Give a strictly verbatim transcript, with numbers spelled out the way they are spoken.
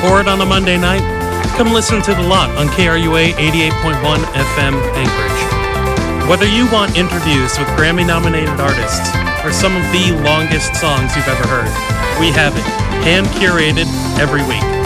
bored on a Monday night? Come listen to The Lot on K R U A eighty-eight point one F M Anchorage. Whether you want interviews with Grammy-nominated artists or some of the longest songs you've ever heard, we have it, hand-curated every week.